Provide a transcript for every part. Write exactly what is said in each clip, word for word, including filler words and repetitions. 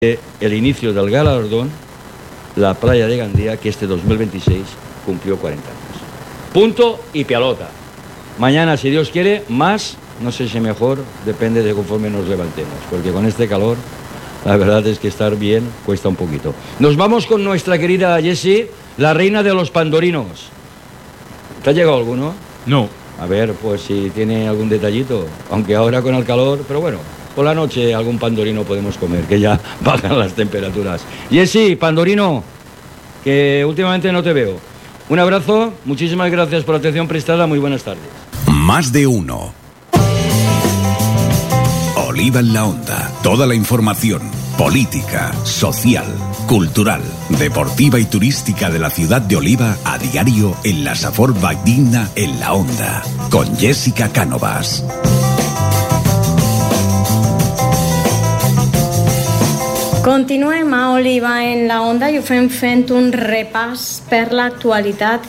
el inicio del galardón, la playa de Gandía, que este dos mil veintiséis cumplió cuarenta años. Punto y pelota. Mañana, si Dios quiere, más, no sé si mejor, depende de conforme nos levantemos, porque con este calor, la verdad es que estar bien cuesta un poquito. Nos vamos con nuestra querida Jessie, la reina de los pandorinos. ¿Te ha llegado alguno? No. A ver, pues si tiene algún detallito, aunque ahora con el calor, pero bueno, por la noche algún pandorino podemos comer, que ya bajan las temperaturas. Jessie, pandorino, que últimamente no te veo. Un abrazo, muchísimas gracias por la atención prestada, muy buenas tardes. Más de uno. Oliva en la Onda. Toda la información política, social, cultural, deportiva y turística de la ciudad de Oliva a diario en la Safor Valldigna en la Onda. Con Jessica Cánovas. Continuem a Oliva en la Onda i ho fem fent un repàs per l'actualitat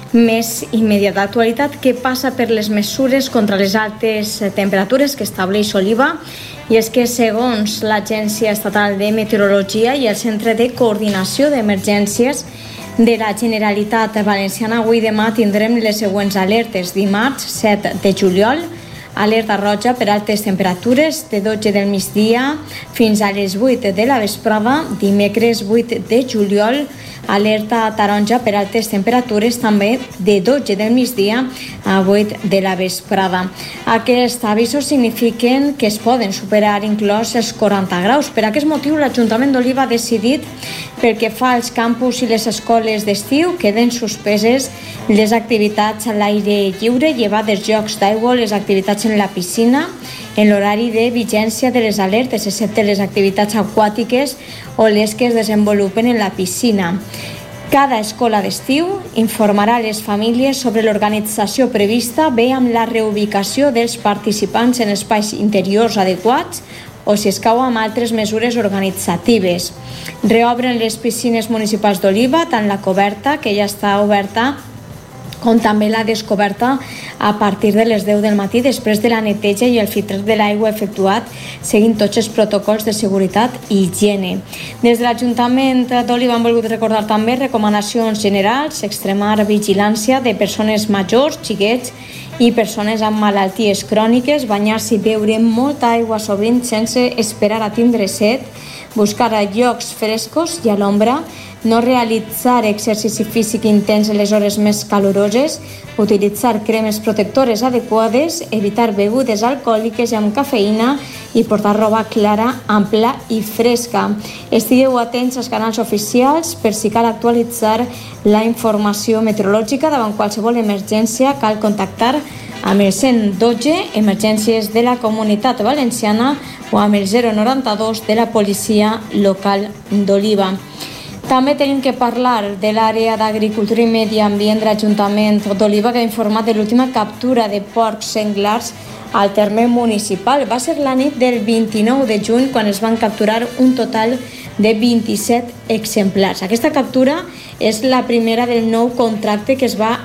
més immediata. Actualitat que passa per les mesures contra les altes temperatures que estableix Oliva, i és que segons l'Agència Estatal de Meteorologia i el Centre de Coordinació d'Emergències de la Generalitat Valenciana, avui i demà tindrem les següents alertes. Dimarts set de juliol, alerta roja per altes temperatures de dotze del migdia fins a les vuit de la vesprada. Dimecres vuit de juliol, alerta taronja per altes temperatures també de dotze del migdia a vuit de la vesprada. Aquests avisos signifiquen que es poden superar inclòs els quaranta graus. Per aquest motiu, l'Ajuntament d'Oliva ha decidit, pel que fa als campus i les escoles d'estiu, queden suspeses les activitats a l'aire lliure, llevat dels jocs d'aigua, les activitats en la piscina, en l'horari de vigència de les alertes, excepte les activitats aquàtiques o les que es desenvolupen en la piscina. Cada escola d'estiu informarà les famílies sobre l'organització prevista, bé amb la reubicació dels participants en espais interiors adequats o, si escau, amb altres mesures organitzatives. Reobren les piscines municipals d'Oliva, tant la coberta, que ja està oberta, com també la descoberta a partir de les deu del matí, després de la neteja i el filtrat de l'aigua efectuat seguint tots els protocols de seguretat i higiene. Des de l'Ajuntament d'Oliva han volgut recordar també recomanacions generals, extremar vigilància de persones majors, xiquets i persones amb malalties cròniques, banyar-se i beure molta aigua sovint sense esperar a tindre set, buscar llocs frescos i a l'ombra, no realitzar exercici físic intens en les hores més caloroses, utilitzar cremes protectores adequades, evitar begudes alcohòliques i amb cafeïna i portar roba clara, ampla i fresca. Estigueu atents als canals oficials per si cal actualitzar la informació meteorològica. Davant qualsevol emergència cal contactar amb el cent dotze, emergències de la Comunitat Valenciana, o amb el zero noranta-dos de la policia local d'Oliva. També tenim que parlar de l'àrea d'Agricultura i Medi Ambient de l'Ajuntament d'Oliva, que ha informat de l'última captura de porcs senglars al terme municipal. Va ser la nit del vint-i-nou de juny quan es van capturar un total de vint-i-set exemplars. Aquesta captura és la primera del nou contracte que es va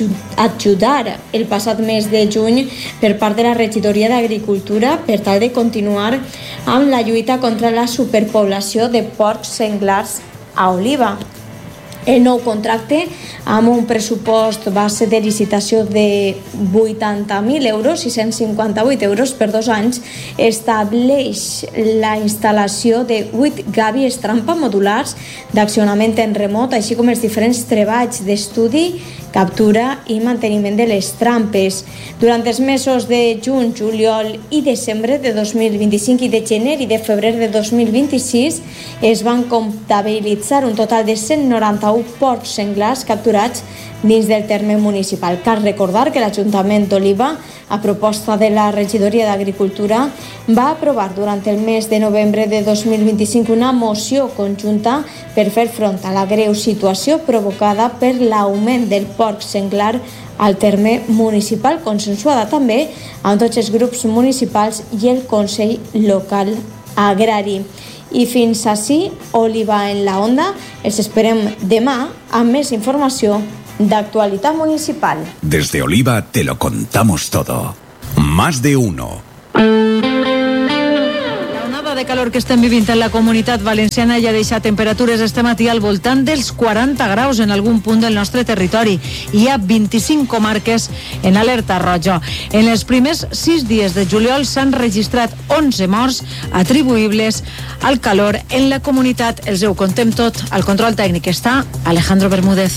adjudar el passat mes de juny per part de la Regidoria d'Agricultura per tal de continuar amb la lluita contra la superpoblació de porcs senglars a Oliva. El nou contracte, amb un pressupost base de licitació de vuitanta mil euros, sis-cents cinquanta-vuit euros per dos anys, estableix la instal·lació de vuit gàbies trampa modulars d'accionament en remot, així com els diferents treballs d'estudi, captura i manteniment de les trampes. Durant els mesos de juny, juliol i desembre de dos mil vint-i-cinc i de gener i de febrer de dos mil vint-i-sis es van comptabilitzar un total de cent noranta-u porcs senglars capturats dins del terme municipal. Cal recordar que l'Ajuntament d'Oliva, a proposta de la Regidoria d'Agricultura, va aprovar durant el mes de novembre de dos mil vint-i-cinc una moció conjunta per fer front a la greu situació provocada per l'augment del porc senglar al terme municipal, consensuada també amb tots els grups municipals i el Consell Local Agrari. I fins ací, Oliva en la Onda. Els esperem demà amb més informació d'actualitat municipal. Desde Oliva te lo contamos todo. Más de uno. La onada de calor que estem vivint en la comunitat valenciana ja deixa temperatures este matí al voltant dels quaranta graus en algun punt del nostre territori. Hi ha vint-i-cinc comarques en alerta roja. En els primers sis dies de juliol s'han registrat onze morts atribuïbles al calor en la comunitat. Els ho contem tot. Al control tècnic està Alejandro Bermúdez.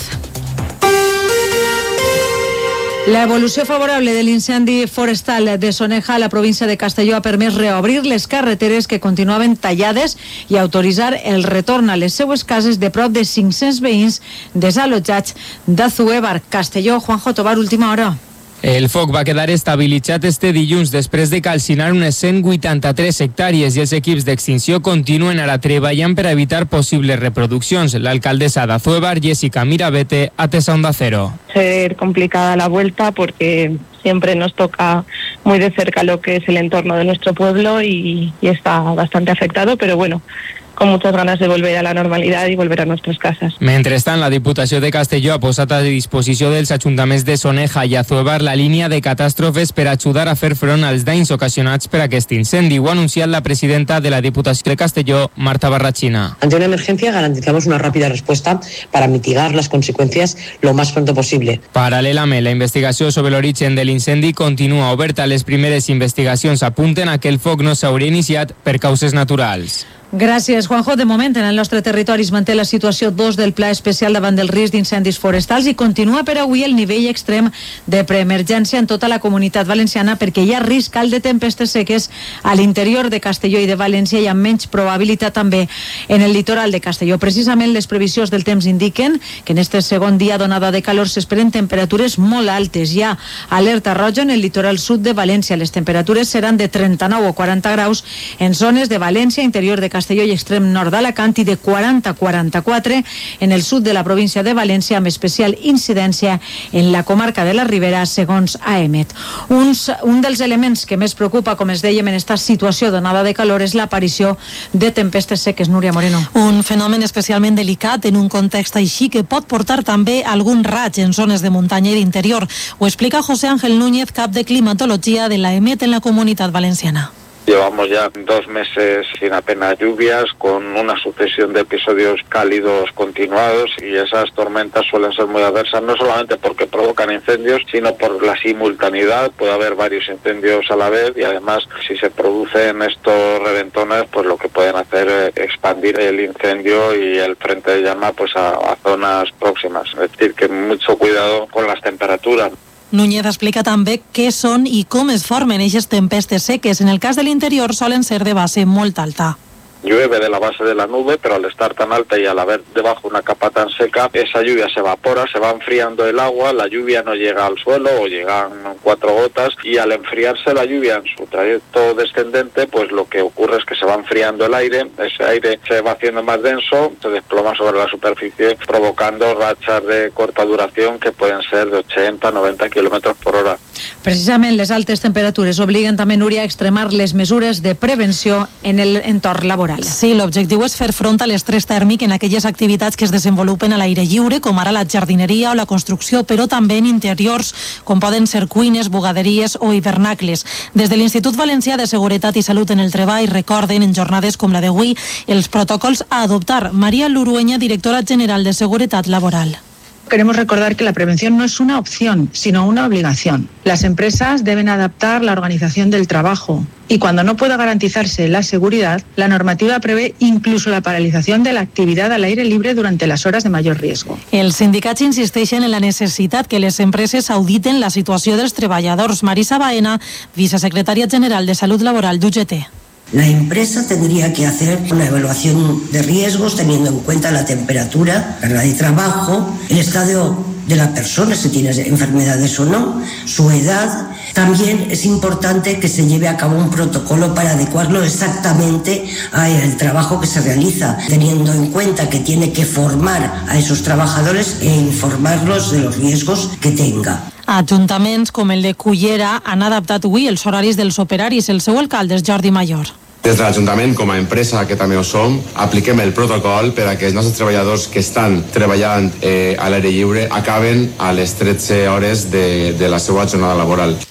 L'evolució favorable de l'incendi forestal de Soneja a la província de Castelló ha permès reobrir les carreteres que continuaven tallades i autoritzar el retorn a les seues cases de prop de cinc-cents veïns desallotjats d'Azuévar. Castelló, Juanjo Tobar, última hora. El foc va quedar estabilitzat este dilluns després de calcinar unes cent vuitanta-tres hectàrees i els equips d'extinció continuen ara treballant per evitar possibles reproduccions. L'alcaldessa d'Azuévar, Jessica Mirabete, atesa Onda Cero. Ser complicada la vuelta porque siempre nos toca muy de cerca lo que es el entorno de nuestro pueblo y, y está bastante afectado, pero bueno, con muchas ganas de volver a la normalidad y volver a nuestras casas. Mentrestant, la Diputació de Castelló ha posat a disposició dels ajuntaments de Soneja i Azuévar la línia de catàstrofes per ajudar a fer front als danys ocasionats per aquest incendi. Ho ha anunciat la presidenta de la Diputació de Castelló, Marta Barrachina. Ante una emergencia garantizamos una rápida respuesta para mitigar las consecuencias lo más pronto posible. Paral·lelament, la investigació sobre l'origen de l'incendi continua oberta. Les primeres investigacions apunten a que el foc no s'hauria iniciat per causes naturals. Gràcies, Juanjo. De moment, en el nostre territori es manté la situació dos del Pla Especial davant del risc d'incendis forestals i continua per avui el nivell extrem de preemergència en tota la comunitat valenciana perquè hi ha risc alt de tempestes seques a l'interior de Castelló i de València i amb menys probabilitat també en el litoral de Castelló. Precisament, les previsions del temps indiquen que en este segon dia donada de calor s'esperen temperatures molt altes. Hi ha alerta roja en el litoral sud de València. Les temperatures seran de trenta-nou o quaranta graus en zones de València, interior de Castelló Castelló i extrem nord d'Alacant i de quaranta a quaranta-quatre en el sud de la província de València, amb especial incidència en la comarca de la Ribera, segons AEMET. Uns, un dels elements que més preocupa, com es dèiem, en esta situació donada de calor és l'aparició de tempestes seques. Núria Moreno. Un fenomen especialment delicat en un context així que pot portar també algun raig en zones de muntanya i d'interior. Ho explica José Ángel Núñez, cap de climatologia de l'AEMET en la Comunitat Valenciana. Llevamos ya dos meses sin apenas lluvias, con una sucesión de episodios cálidos continuados, y esas tormentas suelen ser muy adversas, no solamente porque provocan incendios, sino por la simultaneidad. Puede haber varios incendios a la vez y además, si se producen estos reventones, pues lo que pueden hacer es expandir el incendio y el frente de llama pues a, a zonas próximas. Es decir, que mucho cuidado con las temperaturas. Núñez explica també què són i com es formen aquestes tempestes seques. En el cas de l'interior solen ser de base molt alta. Llueve de la base de la nube, pero al estar tan alta y al haber debajo una capa tan seca, esa lluvia se evapora, se va enfriando el agua, la lluvia no llega al suelo o llegan cuatro gotas, y al enfriarse la lluvia en su trayecto descendente, pues lo que ocurre es que se va enfriando el aire, ese aire se va haciendo más denso, se desploma sobre la superficie, provocando rachas de corta duración que pueden ser de ochenta a noventa kilómetros por hora. Precisament les altes temperatures obliguen també, Núria, a extremar les mesures de prevenció en el entorn laboral. Sí, l'objectiu és fer front a l'estrès tèrmic en aquelles activitats que es desenvolupen a l'aire lliure, com ara la jardineria o la construcció, però també en interiors, com poden ser cuines, bugaderies o hivernacles. Des de l'Institut Valencià de Seguretat i Salut en el Treball recorden en jornades com la d'avui els protocols a adoptar. María Lurueña, directora general de Seguretat Laboral. Queremos recordar que la prevención no es una opción, sino una obligación. Las empresas deben adaptar la organización del trabajo y cuando no pueda garantizarse la seguridad, la normativa prevé incluso la paralización de la actividad al aire libre durante las horas de mayor riesgo. Els sindicats insisteixen en la necessitat que les empreses auditen la situació dels treballadors. Marisa Baena, vicesecretària general de Salut Laboral d'U G T. La empresa tendría que hacer una evaluación de riesgos teniendo en cuenta la temperatura, carga de trabajo, el estado de la persona, si tiene enfermedades o no, su edad. También es importante que se lleve a cabo un protocolo para adecuarlo exactamente al trabajo que se realiza, teniendo en cuenta que tiene que formar a esos trabajadores e informarlos de los riesgos que tenga. Ajuntaments com el de Cullera han adaptat avui els horaris dels operaris. El seu alcalde és Jordi Mayor. Des de l'Ajuntament, com a empresa que també ho som, apliquem el protocol per a que els nostres treballadors que estan treballant eh, a l'aire lliure acaben a les tretze hores de, de la seva jornada laboral.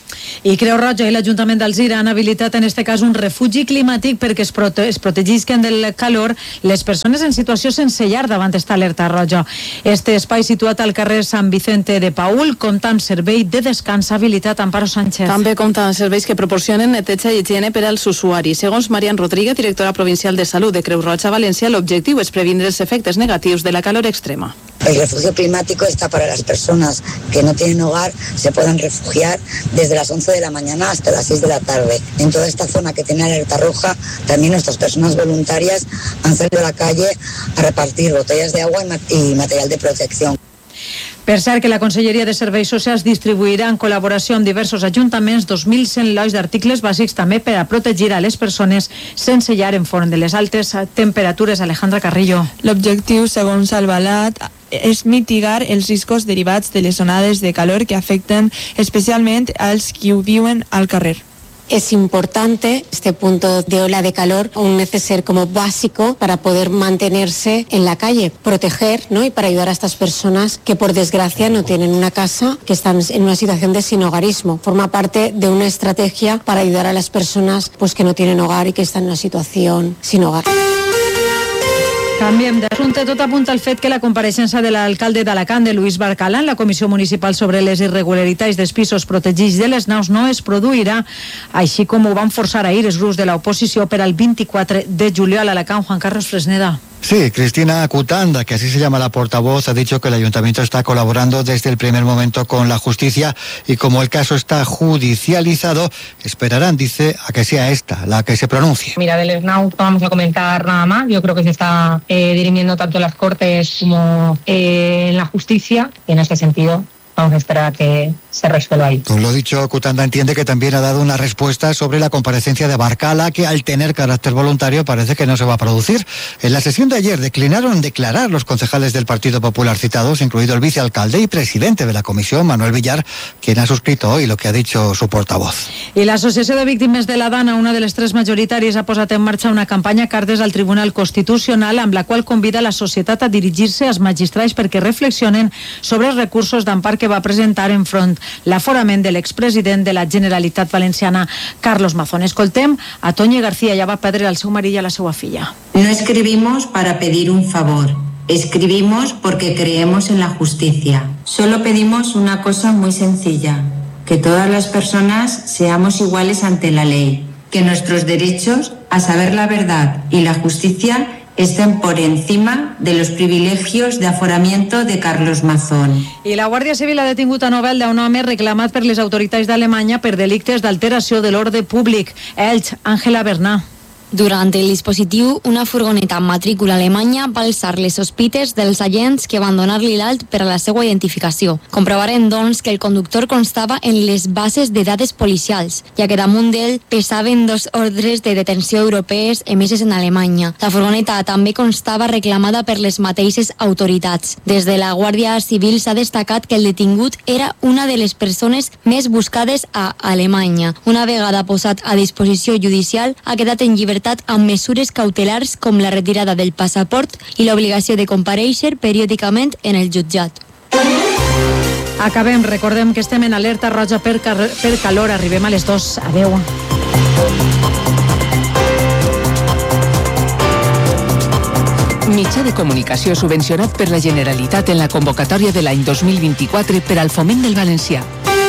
I Creu Roja i l'Ajuntament d'Alzira han habilitat en este cas un refugi climàtic perquè es, prote es protegisquen del calor les persones en situació sense llar davant esta alerta roja. Este espai situat al carrer Sant Vicente de Paül compta amb servei de descans habilitat. Amparo Sánchez. També compta amb serveis que proporcionen neteja i higiene per als usuaris. Segons Marian Rodríguez, directora provincial de Salut de Creu Roja València, l'objectiu és previndre els efectes negatius de la calor extrema. El refugio climático está para las personas que no tienen hogar, se puedan refugiar desde las once de la mañana hasta las seis de la tarde. En toda esta zona que tiene alerta roja, también nuestras personas voluntarias han salido a la calle a repartir botellas de agua y material de protección. Per cert, que la Conselleria de Serveis Socials distribuirà en col·laboració amb diversos ajuntaments dos mil cent lots d'articles bàsics també per a protegir a les persones sense llar enfront de les altes temperatures. Alejandra Carrillo. L'objectiu, segons Albalat, és mitigar els riscos derivats de les onades de calor que afecten especialment als qui viuen al carrer. Es importante este punto de ola de calor, un neceser como básico para poder mantenerse en la calle, proteger, ¿no? Y para ayudar a estas personas que por desgracia no tienen una casa, que están en una situación de sinhogarismo. Forma parte de una estrategia para ayudar a las personas pues, que no tienen hogar y que están en una situación sin hogar. Canviem d'assumpte. Tot apunta al fet que la compareixença de l'alcalde d'Alacant, de Luis Barcala, en la Comissió Municipal sobre les irregularitats dels pisos protegits de les naus no es produirà, així com ho van forçar ahir els grups de l'oposició per al vint-i-quatre de juliol a Alacant. Juan Carlos Fresneda. Sí, Cristina Cutanda, que así se llama la portavoz, ha dicho que el ayuntamiento está colaborando desde el primer momento con la justicia y como el caso está judicializado, esperarán, dice, a que sea esta la que se pronuncie. Mira, de les naus no vamos a comentar nada más. Yo creo que se está eh, dirimiendo tanto en las Cortes como eh, en la justicia y en este sentido vamos a esperar a que se resuelva ahí. Con lo dicho, Cutanda entiende que también ha dado una respuesta sobre la comparecencia de Barcala, que al tener carácter voluntario parece que no se va a producir. En la sesión de ayer declinaron declarar los concejales del Partido Popular citados, incluido el vicealcalde y presidente de la comisión, Manuel Villar, quien ha suscrito hoy lo que ha dicho su portavoz. I l'Associació de Víctimes de la Dana, una de les tres majoritàries, ha posat en marxa una campanya cartes al Tribunal Constitucional amb la qual convida la societat a dirigir-se als magistrats perquè reflexionen sobre els recursos d'ampar que va presentar enfront l'aforament de l'expresident de la Generalitat Valenciana, Carlos Mazón. Escoltem a Toñi García, ja va perdre el seu marit i a la seva filla. No escribimos para pedir un favor, escribimos porque creemos en la justicia. Solo pedimos una cosa muy sencilla, que todas las personas seamos iguales ante la ley, que nuestros derechos a saber la verdad y la justicia estén por encima de los privilegios de aforamiento de Carlos Mazón. I la Guàrdia Civil ha detingut a Novelda un home reclamat per les autoritats d'Alemanya per delictes d'alteració de l'ordre públic. Elx, Àngela Bernà. Durant el dispositiu, una furgoneta amb matrícula alemanya va alçar les sospites dels agents que van donar-li l'alt per a la seva identificació. Comprovarem, doncs, que el conductor constava en les bases de dades policials, ja que damunt d'ell pesaven dos ordres de detenció europees emeses en Alemanya. La furgoneta també constava reclamada per les mateixes autoritats. Des de la Guàrdia Civil s'ha destacat que el detingut era una de les persones més buscades a Alemanya. Una vegada posat a disposició judicial, ha quedat en llibertat amb mesures cautelars com la retirada del passaport i l'obligació de comparèixer periòdicament en el jutjat. Acabem, recordem que estem en alerta roja per, per calor. Arribem a les dues. Adeu. Mitjà de comunicació subvencionat per la Generalitat en la convocatòria de l'any dos mil vint-i-quatre per al foment del valencià.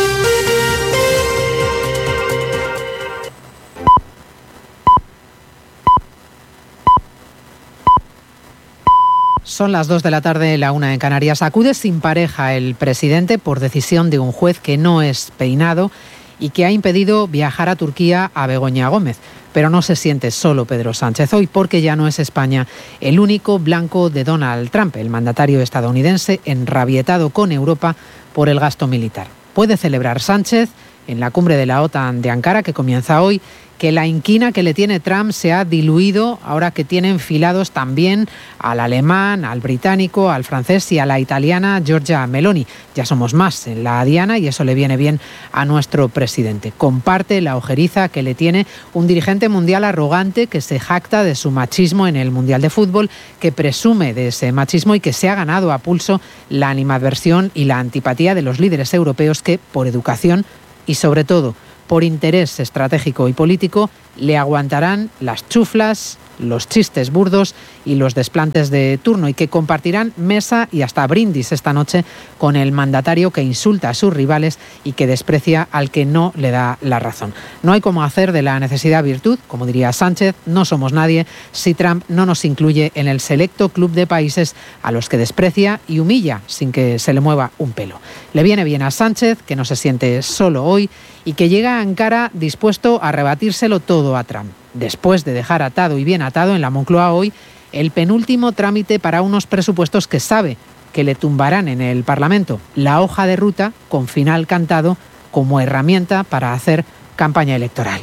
Son las dos de la tarde, la una en Canarias. Acude sin pareja el presidente por decisión de un juez que no es peinado y que ha impedido viajar a Turquía a Begoña Gómez. Pero no se siente solo Pedro Sánchez hoy, porque ya no es España el único blanco de Donald Trump, el mandatario estadounidense enrabietado con Europa por el gasto militar. Puede celebrar Sánchez en la cumbre de la OTAN de Ankara, que comienza hoy, que la inquina que le tiene Trump se ha diluido ahora que tiene enfilados también al alemán, al británico, al francés y a la italiana Giorgia Meloni. Ya somos más en la diana y eso le viene bien a nuestro presidente. Comparte la ojeriza que le tiene un dirigente mundial arrogante que se jacta de su machismo en el Mundial de Fútbol, que presume de ese machismo y que se ha ganado a pulso la animadversión y la antipatía de los líderes europeos que, por educación y sobre todo por interés estratégico y político, le aguantarán las chuflas, los chistes burdos y los desplantes de turno, y que compartirán mesa y hasta brindis esta noche con el mandatario que insulta a sus rivales y que desprecia al que no le da la razón. No hay cómo hacer de la necesidad virtud, como diría Sánchez, no somos nadie si Trump no nos incluye en el selecto club de países a los que desprecia y humilla sin que se le mueva un pelo. Le viene bien a Sánchez, que no se siente solo hoy y que llega a Ankara dispuesto a rebatírselo todo a Trump, después de dejar atado y bien atado en la Moncloa hoy el penúltimo trámite para unos presupuestos que sabe que le tumbarán en el Parlamento, la hoja de ruta con final cantado como herramienta para hacer campaña electoral.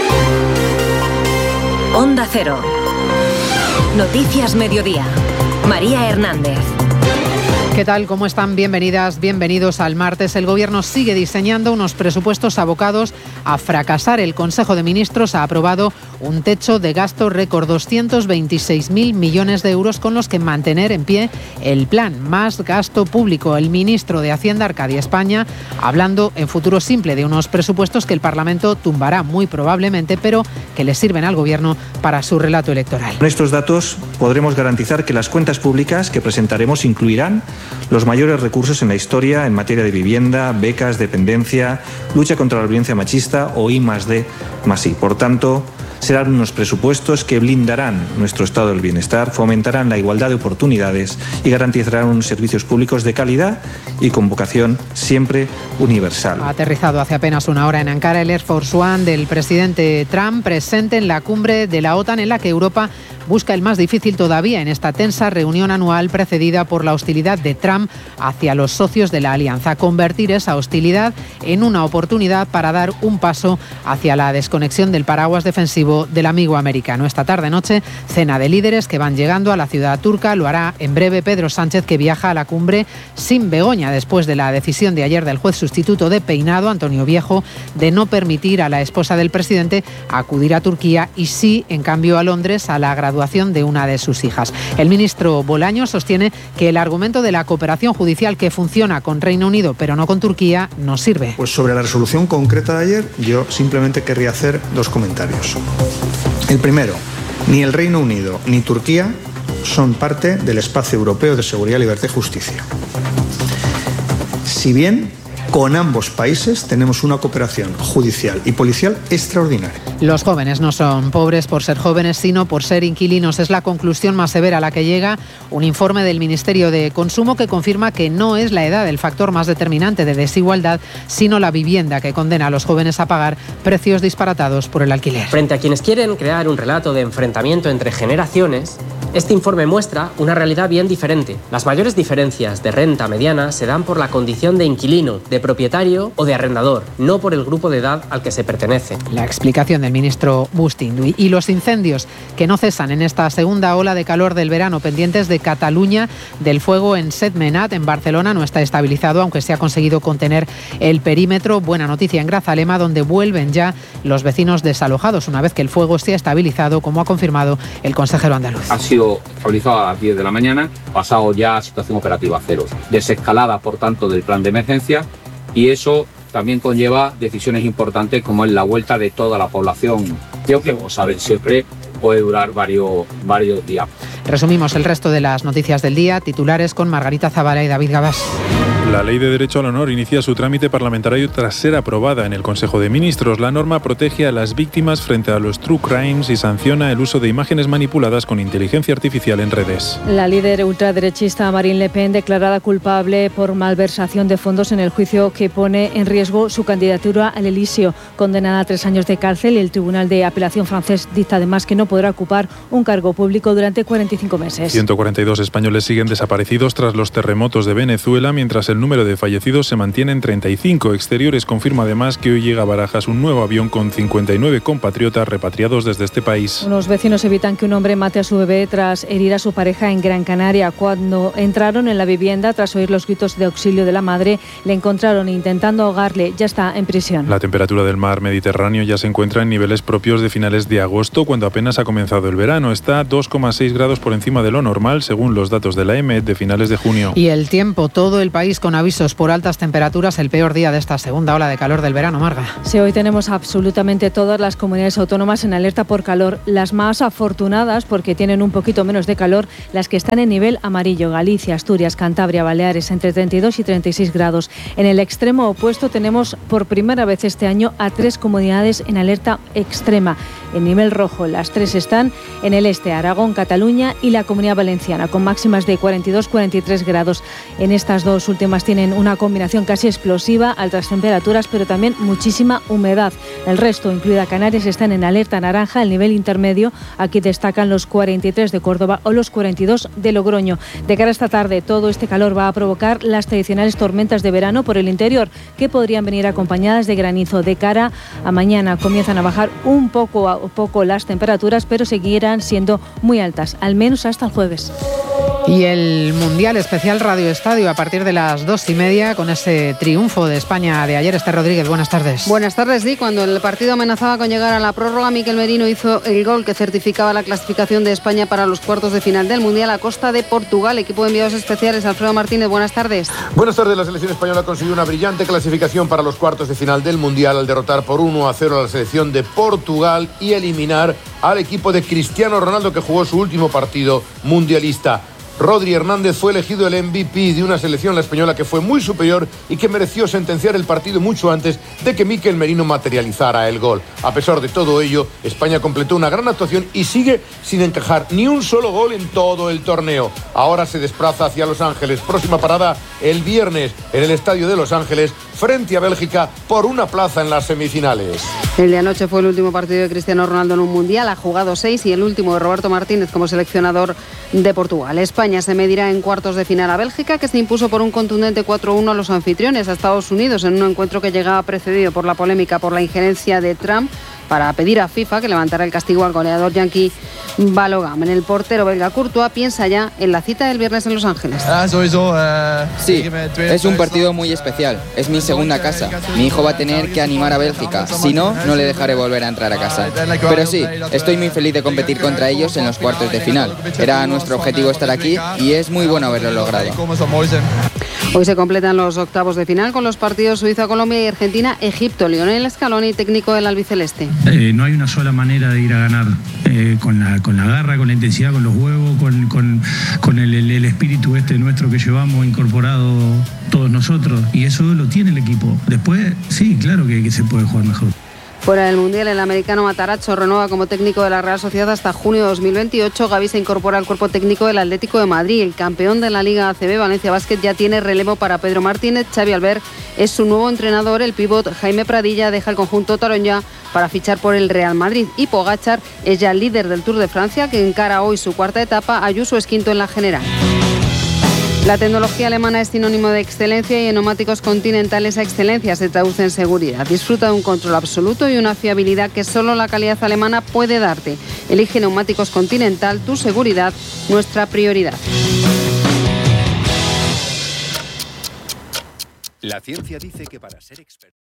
Onda Cero. Noticias Mediodía. María Hernández. ¿Qué tal? ¿Cómo están? Bienvenidas, bienvenidos al martes. El Gobierno sigue diseñando unos presupuestos abocados a fracasar. El Consejo de Ministros ha aprobado un techo de gasto récord, doscientos veintiséis mil millones de euros, con los que mantener en pie el plan. Más gasto público. El ministro de Hacienda, Arcadia España, hablando en futuro simple de unos presupuestos que el Parlamento tumbará muy probablemente, pero que le sirven al Gobierno para su relato electoral. Con estos datos podremos garantizar que las cuentas públicas que presentaremos incluirán los mayores recursos en la historia en materia de vivienda, becas, dependencia, lucha contra la violencia machista o I más D más I. Por tanto, serán unos presupuestos que blindarán nuestro estado del bienestar, fomentarán la igualdad de oportunidades y garantizarán unos servicios públicos de calidad y con vocación siempre universal. Ha aterrizado hace apenas una hora en Ankara el Air Force One del presidente Trump, presente en la cumbre de la OTAN, en la que Europa busca el más difícil todavía en esta tensa reunión anual precedida por la hostilidad de Trump hacia los socios de la alianza. Convertir esa hostilidad en una oportunidad para dar un paso hacia la desconexión del paraguas defensivo del amigo americano. Esta tarde-noche, cena de líderes que van llegando a la ciudad turca. Lo hará en breve Pedro Sánchez, que viaja a la cumbre sin Begoña, después de la decisión de ayer del juez sustituto de Peinado, Antonio Viejo, de no permitir a la esposa del presidente acudir a Turquía y sí, en cambio, a Londres a la graduación de una de sus hijas. El ministro Bolaños sostiene que el argumento de la cooperación judicial que funciona con Reino Unido pero no con Turquía no sirve. Pues sobre la resolución concreta de ayer, yo simplemente querría hacer dos comentarios. El primero, ni el Reino Unido ni Turquía son parte del espacio europeo de seguridad, libertad y justicia. Si bien con ambos países tenemos una cooperación judicial y policial extraordinaria. Los jóvenes no son pobres por ser jóvenes, sino por ser inquilinos. Es la conclusión más severa a la que llega un informe del Ministerio de Consumo que confirma que no es la edad el factor más determinante de desigualdad, sino la vivienda, que condena a los jóvenes a pagar precios disparatados por el alquiler. Frente a quienes quieren crear un relato de enfrentamiento entre generaciones, este informe muestra una realidad bien diferente. Las mayores diferencias de renta mediana se dan por la condición de inquilino, de propietario o de arrendador, no por el grupo de edad al que se pertenece. La explicación del ministro Bustinduy. Y los incendios que no cesan en esta segunda ola de calor del verano, pendientes de Cataluña. Del fuego en Sentmenat, en Barcelona, no está estabilizado, aunque se ha conseguido contener el perímetro. Buena noticia en Grazalema, donde vuelven ya los vecinos desalojados una vez que el fuego se ha estabilizado, como ha confirmado el consejero andaluz. Ha sido estabilizado a las diez de la mañana, pasado ya a situación operativa cero. Desescalada, por tanto, del plan de emergencia, y eso también conlleva decisiones importantes como es la vuelta de toda la población, que, como saben siempre, puede durar varios, varios días. Resumimos el resto de las noticias del día, titulares con Margarita Zavala y David Gabás. La Ley de Derecho al Honor inicia su trámite parlamentario tras ser aprobada en el Consejo de Ministros. La norma protege a las víctimas frente a los true crimes y sanciona el uso de imágenes manipuladas con inteligencia artificial en redes. La líder ultraderechista Marine Le Pen, declarada culpable por malversación de fondos en el juicio que pone en riesgo su candidatura al Elíseo, condenada a tres años de cárcel. El Tribunal de Apelación francés dicta además que no podrá ocupar un cargo público durante cuarenta y cinco meses. ciento cuarenta y dos españoles siguen desaparecidos tras los terremotos de Venezuela, mientras el número de fallecidos se mantiene en treinta y cinco. Exteriores confirma además que hoy llega a Barajas un nuevo avión con cincuenta y nueve compatriotas repatriados desde este país. Unos vecinos evitan que un hombre mate a su bebé tras herir a su pareja en Gran Canaria. Cuando entraron en la vivienda tras oír los gritos de auxilio de la madre, le encontraron intentando ahogarle. Ya está en prisión. La temperatura del mar Mediterráneo ya se encuentra en niveles propios de finales de agosto, cuando apenas ha comenzado el verano. Está a dos coma seis grados por encima de lo normal, según los datos de la E M E T de finales de junio. Y el tiempo, todo el país con avisos por altas temperaturas, el peor día de esta segunda ola de calor del verano, Marga. Sí, hoy tenemos absolutamente todas las comunidades autónomas en alerta por calor. Las más afortunadas, porque tienen un poquito menos de calor, las que están en nivel amarillo: Galicia, Asturias, Cantabria, Baleares, entre treinta y dos y treinta y seis grados. En el extremo opuesto tenemos por primera vez este año a tres comunidades en alerta extrema. En nivel rojo, las tres están en el este: Aragón, Cataluña y la Comunidad Valenciana, con máximas de cuarenta y dos a cuarenta y tres grados. En estas dos últimas tienen una combinación casi explosiva, altas temperaturas, pero también muchísima humedad. El resto, incluida Canarias, están en alerta naranja, el nivel intermedio. Aquí destacan los cuarenta y tres de Córdoba o los cuarenta y dos de Logroño. De cara a esta tarde, todo este calor va a provocar las tradicionales tormentas de verano por el interior, que podrían venir acompañadas de granizo. De cara a mañana, comienzan a bajar un poco a poco las temperaturas, pero seguirán siendo muy altas, al menos hasta el jueves. Y el Mundial Especial Radio Estadio a partir de las dos y media con ese triunfo de España de ayer. Esther Rodríguez, buenas tardes. Buenas tardes, sí. Cuando el partido amenazaba con llegar a la prórroga, Miquel Merino hizo el gol que certificaba la clasificación de España para los cuartos de final del Mundial a costa de Portugal. Equipo de enviados especiales, Alfredo Martínez, buenas tardes. Buenas tardes. La selección española consiguió una brillante clasificación para los cuartos de final del Mundial al derrotar por uno a cero a la selección de Portugal y eliminar al equipo de Cristiano Ronaldo, que jugó su último partido mundialista. Rodri Hernández fue elegido el M V P de una selección, la española, que fue muy superior y que mereció sentenciar el partido mucho antes de que Miquel Merino materializara el gol. A pesar de todo ello, España completó una gran actuación y sigue sin encajar ni un solo gol en todo el torneo. Ahora se desplaza hacia Los Ángeles. Próxima parada el viernes en el Estadio de Los Ángeles, frente a Bélgica, por una plaza en las semifinales. El de anoche fue el último partido de Cristiano Ronaldo en un Mundial. Ha jugado seis y el último de Roberto Martínez como seleccionador de Portugal. España se medirá en cuartos de final a Bélgica, que se impuso por un contundente cuatro uno a los anfitriones, a Estados Unidos, en un encuentro que llegaba precedido por la polémica por la injerencia de Trump para pedir a FIFA que levantara el castigo al goleador yanqui Balogam. En el portero belga Courtois piensa ya en la cita del viernes en Los Ángeles. Sí, es un partido muy especial. Es mi segunda casa. Mi hijo va a tener que animar a Bélgica. Si no, no le dejaré volver a entrar a casa. Pero sí, estoy muy feliz de competir contra ellos en los cuartos de final. Era nuestro objetivo estar aquí y es muy bueno haberlo logrado. Hoy se completan los octavos de final con los partidos Suiza-Colombia y Argentina-Egipto. Lionel Scaloni, técnico del albiceleste. Eh, no hay una sola manera de ir a ganar, eh, con, la, con la garra, con la intensidad, con los huevos, con, con, con el, el, el espíritu este nuestro que llevamos incorporado todos nosotros, y eso lo tiene el equipo. Después, sí, claro que, que se puede jugar mejor. Fuera del Mundial, el americano Matarazzo renueva como técnico de la Real Sociedad hasta junio de dos mil veintiocho. Gavi se incorpora al cuerpo técnico del Atlético de Madrid. El campeón de la Liga A C B, Valencia Basket, ya tiene relevo para Pedro Martínez. Xavi Albert es su nuevo entrenador. El pívot Jaime Pradilla deja el conjunto taronja para fichar por el Real Madrid. Y Pogačar es ya el líder del Tour de Francia, que encara hoy su cuarta etapa. Ayuso es quinto en la general. La tecnología alemana es sinónimo de excelencia y en neumáticos Continental esa excelencia se traduce en seguridad. Disfruta de un control absoluto y una fiabilidad que solo la calidad alemana puede darte. Elige neumáticos Continental, tu seguridad, nuestra prioridad. La ciencia dice que para ser experto...